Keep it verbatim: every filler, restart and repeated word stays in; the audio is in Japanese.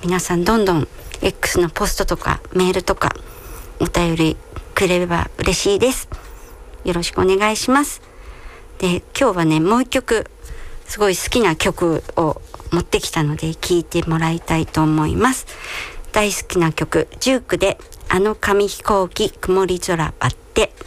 皆さんどんどん X のポストとかメールとかお便りくれれば嬉しいです。よろしくお願いします。で、今日はね、もう一曲すごい好きな曲を持ってきたので聴いてもらいたいと思います。大好きな曲、ジュークであの紙飛行機曇り空バッテ。